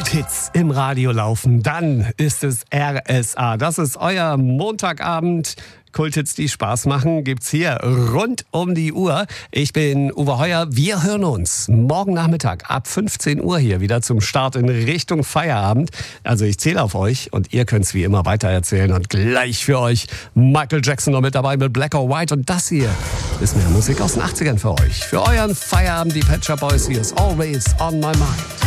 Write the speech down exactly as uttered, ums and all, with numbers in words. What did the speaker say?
Kulthits im Radio laufen, dann ist es R S A. Das ist euer Montagabend. Kulthits, die Spaß machen, gibt's hier rund um die Uhr. Ich bin Uwe Heuer. Wir hören uns morgen Nachmittag ab fünfzehn Uhr hier wieder zum Start in Richtung Feierabend. Also ich zähle auf euch und ihr könnt's wie immer weitererzählen. Und gleich für euch Michael Jackson noch mit dabei mit Black or White. Und das hier ist mehr Musik aus den achtzigern für euch. Für euren Feierabend, die Pet Shop Boys. Hier ist Always on My Mind.